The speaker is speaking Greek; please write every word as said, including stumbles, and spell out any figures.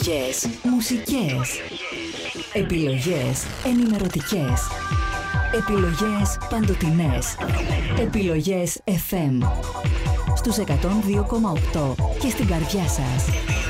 Επιλογές μουσικές. Επιλογές ενημερωτικές. Επιλογές παντοτινές. Επιλογές εφ εμ. Στους εκατόν δύο κόμμα οκτώ και στην καρδιά σας.